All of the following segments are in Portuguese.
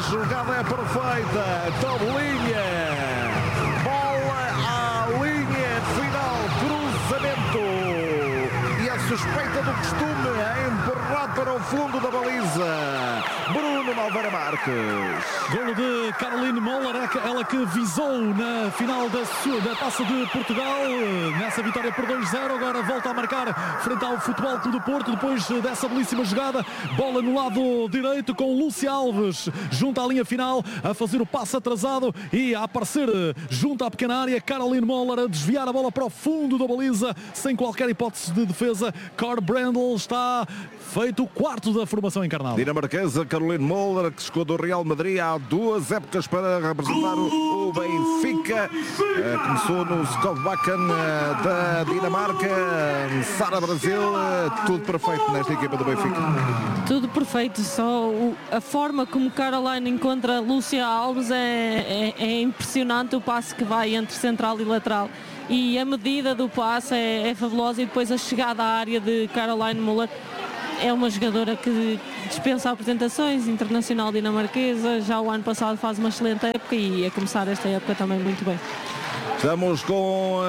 jogada é perfeita, tabelinha, bola à linha final, cruzamento, e a suspeita do costume é empurrado para o fundo da baliza. Bruno Malveira Marques. Golo de Caroline Moller, ela que visou na final da Taça de Portugal, nessa vitória por 2-0, agora volta a marcar frente ao Futebol Clube do Porto, depois dessa belíssima jogada, bola no lado direito com Lúcia Alves, junto à linha final, a fazer o passe atrasado e a aparecer junto à pequena área, Caroline Moller a desviar a bola para o fundo da baliza, sem qualquer hipótese de defesa. Cor Brandl está feito o quarto da formação encarnada. Dinamarquesa Caroline Moller, que chegou do Real Madrid há 2 épocas para representar o Benfica. Começou no Skovbakken da Dinamarca. Sara Brasil, tudo perfeito nesta equipa do Benfica. Tudo perfeito, só a forma como Caroline encontra Lúcia Alves é impressionante, o passe que vai entre central e lateral. E a medida do passe é fabulosa, e depois a chegada à área de Caroline Moller. É uma jogadora que dispensa apresentações, internacional dinamarquesa, já o ano passado faz uma excelente época e a começar esta época também muito bem. Estamos com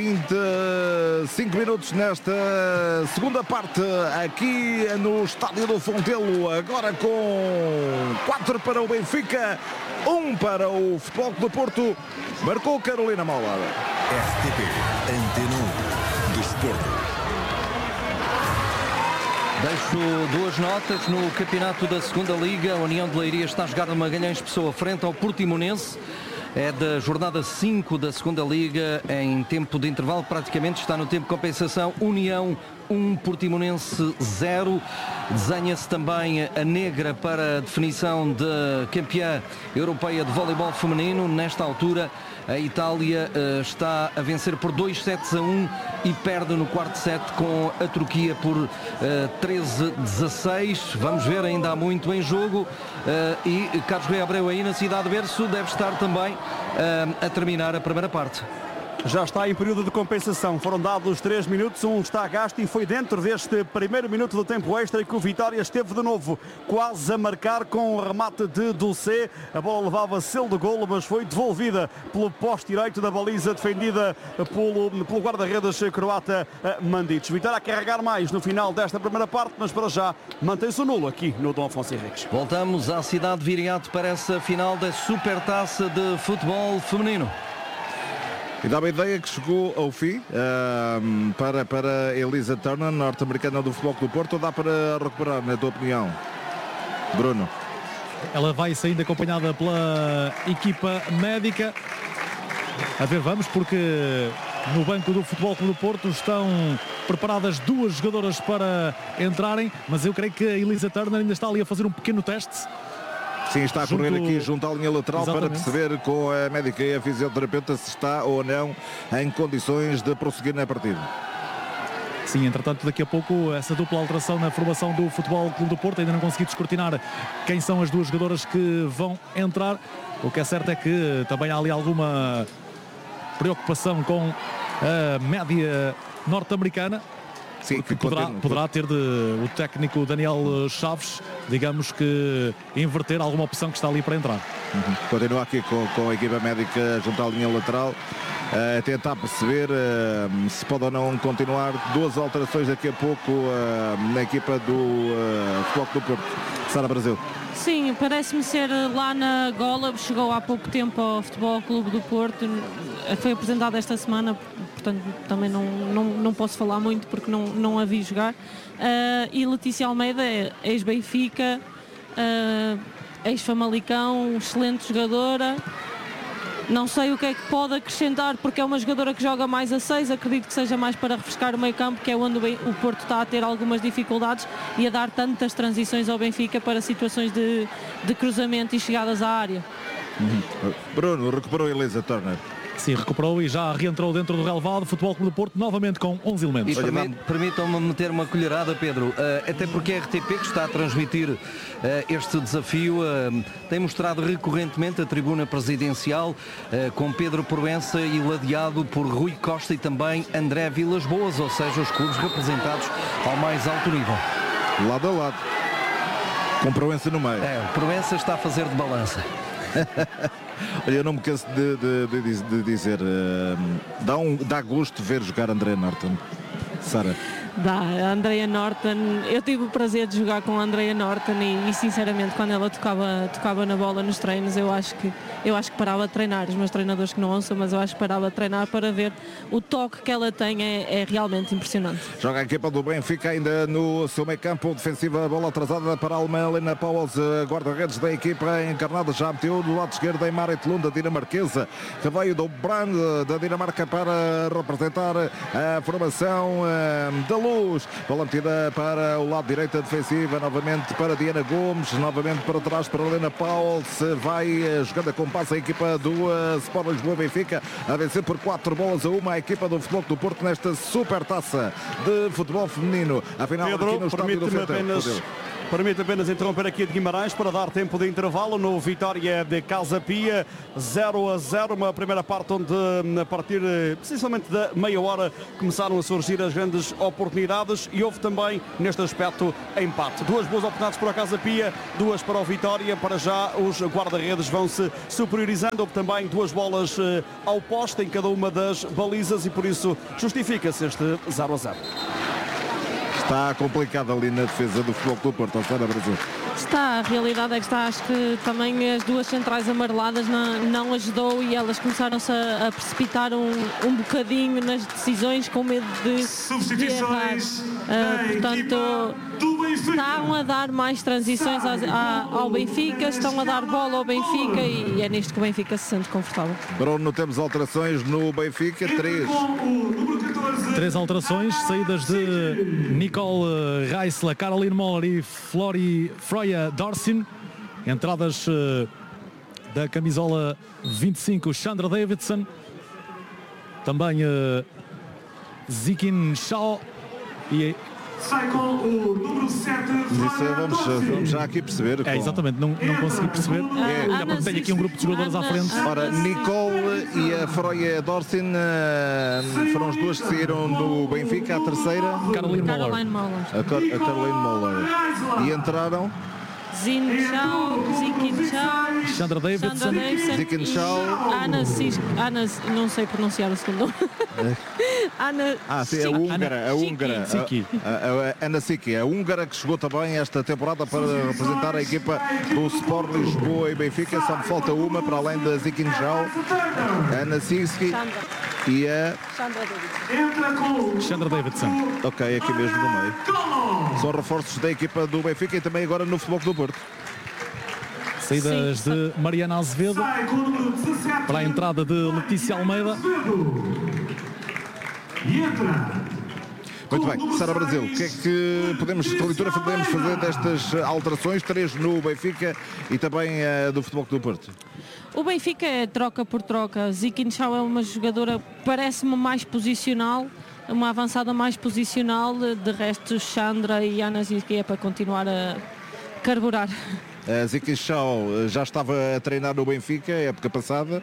25 minutos nesta segunda parte aqui no Estádio do Fontelo, agora com 4 para o Benfica, 1 para o Futebol Clube do Porto. Marcou Carolina Moller. RTP, Antena 1, Desporto. Deixo 2 notas no campeonato da segunda Liga. A União de Leiria está a jogar no Magalhães Pessoa frente ao Portimonense. É da jornada 5 da segunda Liga, em tempo de intervalo, praticamente está no tempo de compensação. União 1, Portimonense 0. Desenha-se também a negra para a definição de campeã europeia de voleibol feminino. Nesta altura, a Itália está a vencer por 2-1 e perde no quarto set com a Turquia por 13-16. Vamos ver, ainda há muito em jogo. E Carlos Rui Abreu aí na cidade de Berço deve estar também a terminar a primeira parte. Já está em período de compensação. Foram dados 3 minutos, um está gasto e foi dentro deste primeiro minuto do tempo extra que o Vitória esteve de novo quase a marcar com o remate de Dulce. A bola levava selo de golo, mas foi devolvida pelo poste direito da baliza, defendida pelo guarda-redes croata Mandic. Vitória a carregar mais no final desta primeira parte, mas para já mantém-se o nulo aqui no Dom Afonso Henriques. Voltamos à cidade de Viriato para essa final da Supertaça de Futebol Feminino. E dá uma ideia que chegou ao fim para Elisa Turner, norte-americana do Futebol Clube do Porto. Ou dá para recuperar, na tua opinião, Bruno? Ela vai saindo acompanhada pela equipa médica. A ver, vamos, porque no banco do Futebol Clube do Porto estão preparadas 2 jogadoras para entrarem, mas eu creio que a Elisa Turner ainda está ali a fazer um pequeno teste. Sim, está a correr aqui junto à linha lateral. Exatamente. Para perceber com a médica e a fisioterapeuta se está ou não em condições de prosseguir na partida. Sim, entretanto, daqui a pouco essa dupla alteração na formação do Futebol Clube do Porto. Ainda não consegui descortinar quem são as 2 jogadoras que vão entrar. O que é certo é que também há ali alguma preocupação com a média norte-americana. Sim, que poderá ter o técnico Daniel Chaves, digamos que inverter alguma opção que está ali para entrar. Continua aqui com a equipa médica junto à linha lateral, a tentar perceber se pode ou não continuar. 2 alterações daqui a pouco na equipa do Futebol Clube do Porto. Sara Brasil. Sim, parece-me ser lá na Gola, chegou há pouco tempo ao Futebol Clube do Porto, foi apresentado esta semana, portanto também não posso falar muito porque não a vi jogar. E Letícia Almeida, ex-Benfica, ex-Famalicão, excelente jogadora. Não sei o que é que pode acrescentar, porque é uma jogadora que joga mais a 6, acredito que seja mais para refrescar o meio campo, que é onde o Porto está a ter algumas dificuldades e a dar tantas transições ao Benfica para situações de cruzamento e chegadas à área. Bruno, recuperou a Elisa Turner. Sim, recuperou e já reentrou dentro do relevado. Futebol Clube do Porto novamente com 11 elementos. Permitam-me meter uma colherada, Pedro, até porque a RTP, que está a transmitir este desafio, tem mostrado recorrentemente a tribuna presidencial com Pedro Proença e ladeado por Rui Costa e também André Vilas Boas, ou seja, os clubes representados ao mais alto nível. Lado a lado. Com Proença no meio. O Proença está a fazer de balança. Olha, eu não me canso de dizer, dá gosto ver jogar André Norton. Sara. Dá, a Andrea Norton, eu tive o prazer de jogar com a Andrea Norton e sinceramente quando ela tocava na bola nos treinos, eu acho que parava de treinar, os meus treinadores que não ouçam, mas eu acho que parava de treinar para ver o toque que ela tem, é realmente impressionante. Joga a equipa do Benfica ainda no seu meio campo, defensiva, bola atrasada para a alemã Helena Pauwels, guarda-redes da equipa encarnada, já meteu do lado esquerdo em Marit Lund, a dinamarquesa, que veio do Brand da Dinamarca para representar a formação da Luz. Bola metida para o lado direito defensiva, novamente para Diana Gomes, novamente para trás para Helena Pauwels, vai jogando a compasso a equipa do Sport Lisboa Benfica, a vencer por 4-1 a equipa do Futebol do Porto nesta super taça de futebol feminino. Afinal, Pedro, aqui no estádio do Funchal. Permite apenas interromper aqui de Guimarães para dar tempo de intervalo no Vitória de Casa Pia, 0-0, uma primeira parte onde a partir precisamente da meia hora começaram a surgir as grandes oportunidades e houve também neste aspecto empate. Duas boas oportunidades para a Casa Pia, duas para o Vitória. Para já os guarda-redes vão se superiorizando, houve também duas bolas ao poste em cada uma das balizas e por isso justifica-se este 0-0. Está complicado ali na defesa do Futebol do Porto, Sara Brasil. Está, a realidade é que está, acho que também as duas centrais amareladas não ajudou e elas começaram-se a precipitar um bocadinho nas decisões com medo de errar. Portanto, estão a dar mais transições ao Benfica, estão a dar bola ao Benfica e é nisto que o Benfica se sente confortável. Bruno, temos alterações no Benfica, 3 alterações, saídas de Nicole Reisler, Caroline Moller e Freya Dorsin. Entradas da camisola 25, Chandra Davidson. Também Zikin Shaw e sai com o número 7. Vamos já aqui perceber. Exatamente, não consegui perceber. Ainda porque tenho aqui um grupo de jogadores à frente. Ora, Nicole e a Freya Dorsin foram as duas que saíram do Benfica. A terceira, Caroline Moller. a Caroline Moller. E entraram Zin Chao, Zikin Chao, Chandra Davidson, Zikin Shaw, Ana, não sei pronunciar o segundo. Ana. sim, a húngara, a Ana Siki, a húngara que chegou também esta temporada para representar a equipa do Sport Lisboa e Benfica. Só me falta uma para além da Zikin Shaw, a Ana Siki e a Chandra Davidson. Ok, aqui mesmo no meio. São reforços da equipa do Benfica e também agora no Futebol do Porto. Saídas de Mariana Azevedo para a entrada de Letícia Almeida. Muito bem, Sara Brasil, o que é que podemos fazer destas alterações? 3 no Benfica e também do Futebol do Porto. O Benfica é troca por troca. Zikin Shaw é uma jogadora, parece-me mais posicional, uma avançada mais posicional. De resto, Chandra e Ana Zikin é para continuar a carburar. A Zikin Shaw já estava a treinar no Benfica a época passada,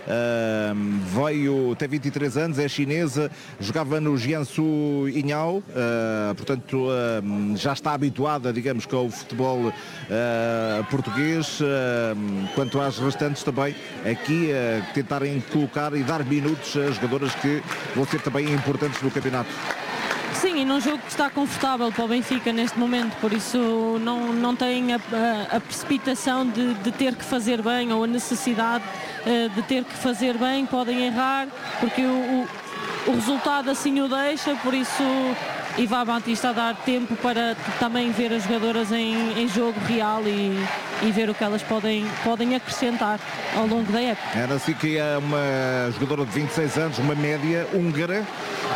tem 23 anos, é chinesa, jogava no Jiangsu Inhao, portanto já está habituada, digamos, com o futebol português. Quanto às restantes também, aqui tentarem colocar e dar minutos a jogadoras que vão ser também importantes no campeonato. Sim, e num jogo que está confortável para o Benfica neste momento, por isso não tem a precipitação de ter que fazer bem ou a necessidade de ter que fazer bem, podem errar, porque o resultado assim o deixa, por isso Ivan Batista a dar tempo para também ver as jogadoras em jogo real e ver o que elas podem acrescentar ao longo da época. Era assim que é uma jogadora de 26 anos, uma média húngara,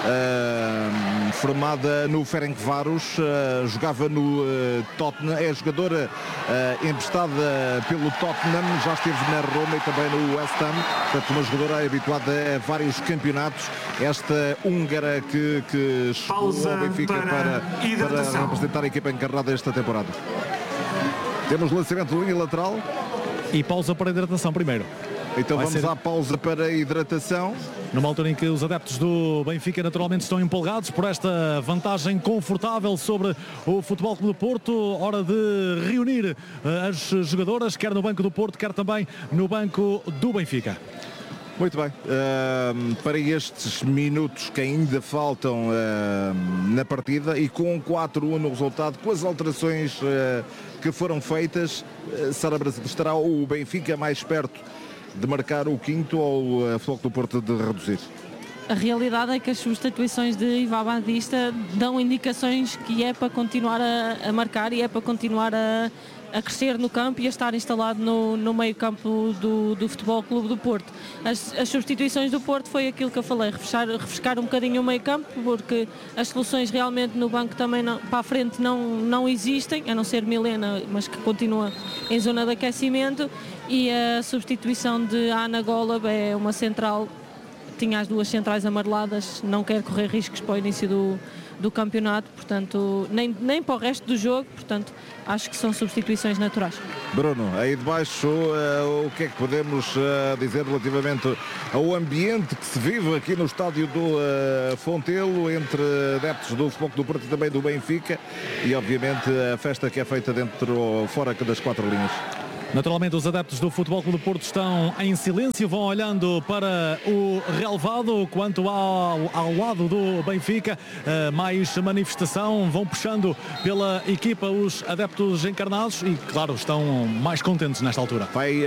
formada no Ferencváros, jogava no Tottenham, é jogadora emprestada pelo Tottenham, já esteve na Roma e também no West Ham, portanto uma jogadora habituada a vários campeonatos, esta húngara que chegou ao Benfica para representar a equipa encarnada esta temporada. Temos lançamento de linha lateral. E pausa para a hidratação primeiro. Então Vai vamos ser à pausa para a hidratação. numa altura em que os adeptos do Benfica naturalmente estão empolgados por esta vantagem confortável sobre o Futebol Clube do Porto. Hora de reunir as jogadoras, quer no banco do Porto, quer também no banco do Benfica. Muito bem, para estes minutos que ainda faltam na partida e com 4-1 no resultado, com as alterações que foram feitas, Sara Brasil, estará o Benfica mais perto de marcar o quinto ou a Futebol do Porto de reduzir? A realidade é que as substituições de Ivan Batista dão indicações que é para continuar a marcar e é para continuar a crescer no campo e a estar instalado no meio campo do Futebol Clube do Porto. As substituições do Porto foi aquilo que eu falei, refrescar um bocadinho o meio campo, porque as soluções realmente no banco também para a frente não existem, a não ser Milena, mas que continua em zona de aquecimento, e a substituição de Ana Golub é uma central, tinha as duas centrais amareladas, não quer correr riscos para o início do campeonato, portanto, nem para o resto do jogo, portanto, acho que são substituições naturais. Bruno, aí de baixo, o que é que podemos dizer relativamente ao ambiente que se vive aqui no estádio do Fontelo, entre adeptos do Futebol do Porto e também do Benfica, e obviamente a festa que é feita dentro ou fora das quatro linhas? Naturalmente os adeptos do Futebol Clube do Porto estão em silêncio, vão olhando para o relvado. Quanto ao lado do Benfica, mais manifestação, vão puxando pela equipa os adeptos encarnados e, claro, estão mais contentes nesta altura. Vai